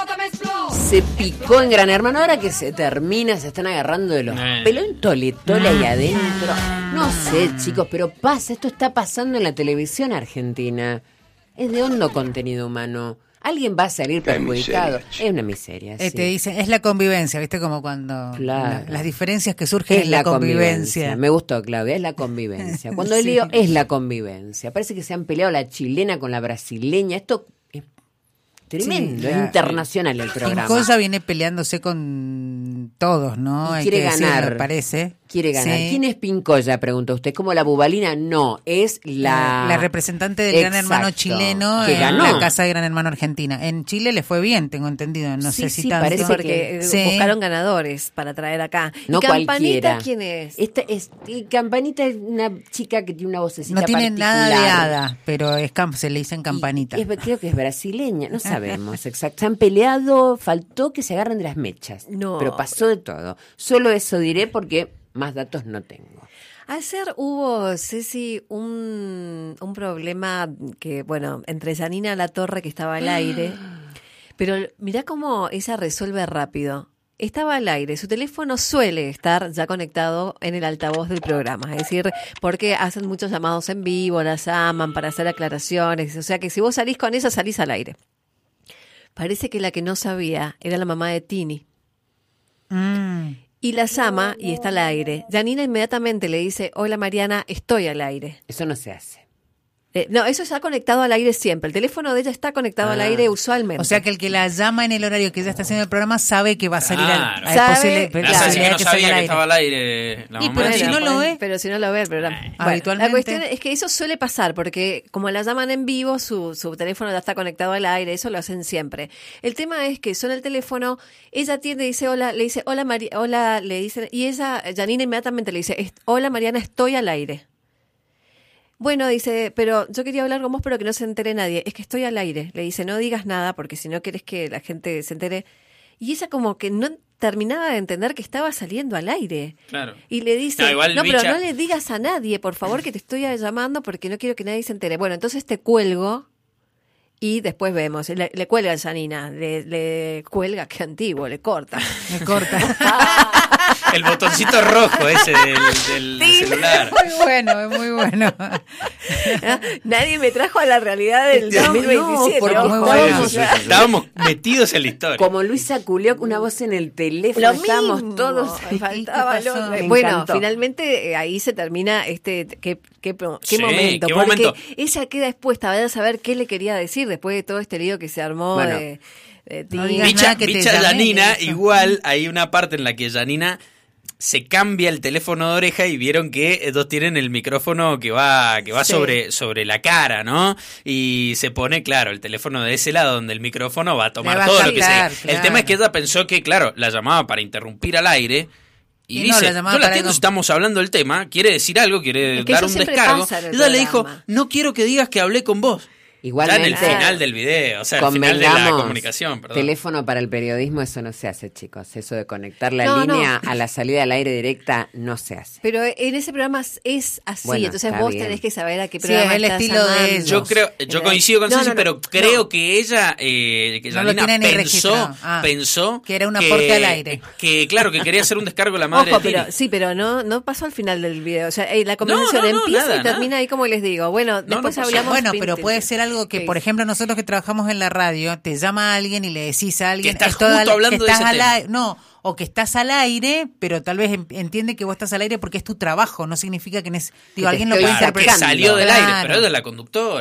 Se picó en Gran Hermano, ahora que se termina, se están agarrando de los pelos en tole ahí adentro. No sé, chicos, pero esto está pasando en la televisión argentina. Es de hondo contenido humano. Alguien va a salir perjudicado. Es una miseria. Sí. Te dicen, es la convivencia, ¿viste? Como cuando claro. las diferencias que surgen en la convivencia. Me gustó, Claudia, es la convivencia. Cuando el lío es la convivencia. Parece que se han peleado la chilena con la brasileña. Esto es tremendo, es internacional el programa. Pincoya viene peleándose con todos, ¿no? Y quiere ganar. Me parece. Quiere ganar. Sí. ¿Quién es Pincoya? Pregunta usted. ¿Es como la Bubalina? No, es la representante del Gran Hermano chileno que ganó. En la Casa de Gran Hermano Argentina. En Chile le fue bien, tengo entendido. No sé si tanto. Parece porque buscaron ganadores para traer acá. No ¿Y Campanita cualquiera. quién es? Campanita es una chica que tiene una vocecita no tiene particular. nada de hada, pero se le dicen Campanita. Creo que es brasileña, no sabemos exacto. Se han peleado, faltó que se agarren de las mechas. No. Pero pasó de todo. Solo eso diré porque más datos no tengo. Ayer hubo, Ceci, un problema que, bueno, entre Janina Latorre, que estaba al aire, pero mirá cómo ella resuelve rápido. Estaba al aire, su teléfono suele estar ya conectado en el altavoz del programa, es decir, porque hacen muchos llamados en vivo, las llaman para hacer aclaraciones, o sea que si vos salís con ella, salís al aire. Parece que la que no sabía era la mamá de Tini. Y la llama y está al aire. Janina inmediatamente le dice, hola Mariana, estoy al aire. Eso no se hace. No, eso está conectado al aire siempre. El teléfono de ella está conectado al aire usualmente. O sea que el que la llama en el horario que ella está haciendo el programa sabe que va a salir Sabe, posibilidad que no sabía que estaba al aire la mamá. Pero si no lo ve. Pero si no lo ve el programa. Bueno, habitualmente. la cuestión es que eso suele pasar porque como la llaman en vivo, su teléfono ya está conectado al aire, eso lo hacen siempre. El tema es que suena el teléfono, ella atiende y dice hola, le dice hola María, hola, le dice, y ella, Janina inmediatamente le dice, hola Mariana, estoy al aire. Bueno, dice, pero yo quería hablar con vos, pero que no se entere nadie. Es que estoy al aire. Le dice, no digas nada porque si no querés que la gente se entere. Y ella como que no terminaba de entender que estaba saliendo al aire. Claro. Y le dice, pero no le digas a nadie, por favor, que te estoy llamando porque no quiero que nadie se entere. Bueno, entonces te cuelgo y después vemos. Le cuelga a Janina, le cuelga, qué antiguo, le corta. Le corta. El botoncito rojo ese del celular. Es muy bueno. Nadie me trajo a la realidad del 2027. Estábamos metidos en la historia. Como Luisa Culió, una voz en el teléfono, estábamos todos. Faltaba bueno, finalmente ahí se termina qué momento. ¿Qué porque momento? ella queda expuesta, vaya a saber qué le quería decir después de todo este lío que se armó de no digas nada que Bicha Janina, igual hay una parte en la que Janina se cambia el teléfono de oreja y vieron que dos tienen el micrófono que va sobre la cara, ¿no? Y se pone, claro, el teléfono de ese lado donde el micrófono va a tomar todo lo que sea. Claro. El tema es que ella pensó que, claro, la llamaba para interrumpir al aire. Y dice, yo la entiendo, estamos hablando del tema, quiere decir algo, quiere dar un descargo. Y ella le dijo, no quiero que digas que hablé con vos. Igualmente, ya en el final del video, o sea, el final de la comunicación. Perdón. Teléfono para el periodismo, eso no se hace, chicos. Eso de conectar la línea a la salida al aire directa no se hace. Pero en ese programa es así, bueno, entonces vos tenés que saber a qué programa es el estilo de ellos. Yo coincido con Ceci, pero creo que ella, que Janina pensó que era un aporte al aire. Que claro, que quería hacer un descargo a la madre de Tini. Pero no pasó al final del video. O sea, la conversación empieza y termina ahí como les digo. Bueno, después hablamos. Bueno, pero puede ser algo que, por ejemplo, nosotros que trabajamos en la radio, te llama alguien y le decís a alguien que estás justo hablando de ese tema. No, o que estás al aire, pero tal vez entiende que vos estás al aire porque es tu trabajo, no significa que alguien lo puede interpretar. Que salió del aire, pero es de la conductora.